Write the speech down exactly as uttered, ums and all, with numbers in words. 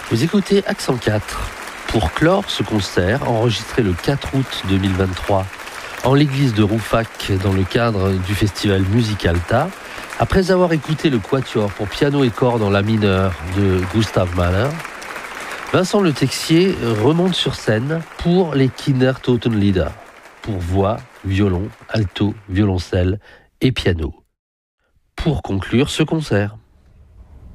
Vous écoutez Accent quatre. Pour clore ce concert, enregistré le quatre août deux mille vingt-trois en l'église de Rouffach dans le cadre du festival Musicalta, après avoir écouté le quatuor pour piano et cordes en la mineure de Gustav Mahler, Vincent Le Texier remonte sur scène pour les Kindertotenlieder, pour voix, violon, alto, violoncelle et piano, pour conclure ce concert.